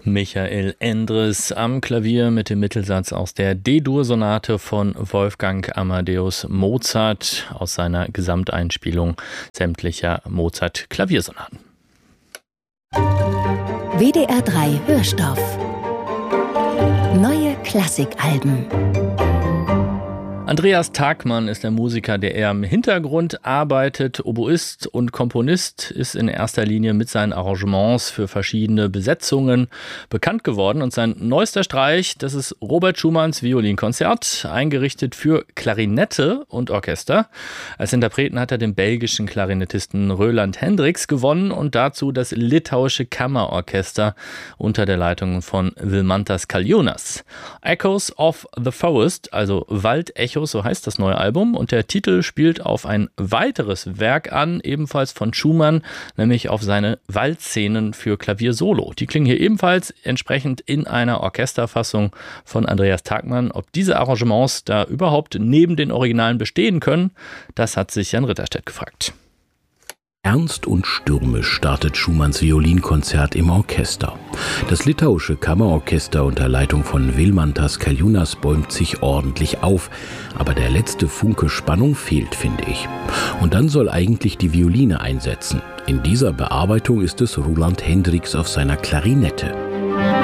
Michael Endres am Klavier mit dem Mittelsatz aus der D-Dur-Sonate von Wolfgang Amadeus Mozart aus seiner Gesamteinspielung sämtlicher Mozart-Klaviersonaten. WDR 3 Hörstoff. Neue Klassikalben. Andreas Tagmann ist der Musiker, der eher im Hintergrund arbeitet. Oboist und Komponist, ist in erster Linie mit seinen Arrangements für verschiedene Besetzungen bekannt geworden. Und sein neuester Streich, das ist Robert Schumanns Violinkonzert, eingerichtet für Klarinette und Orchester. Als Interpreten hat er den belgischen Klarinettisten Roland Hendricks gewonnen und dazu das litauische Kammerorchester unter der Leitung von Vilmantas Kaljunas. Echoes of the Forest, also Waldechos, so heißt das neue Album, und der Titel spielt auf ein weiteres Werk an, ebenfalls von Schumann, nämlich auf seine Waldszenen für Klavier Solo. Die klingen hier ebenfalls entsprechend in einer Orchesterfassung von Andreas Tagmann. Ob diese Arrangements da überhaupt neben den Originalen bestehen können, das hat sich Jan Ritterstedt gefragt. Ernst und stürmisch startet Schumanns Violinkonzert im Orchester. Das litauische Kammerorchester unter Leitung von Vilmantas Kaljunas bäumt sich ordentlich auf, aber der letzte Funke Spannung fehlt, finde ich. Und dann soll eigentlich die Violine einsetzen. In dieser Bearbeitung ist es Roland Hendricks auf seiner Klarinette.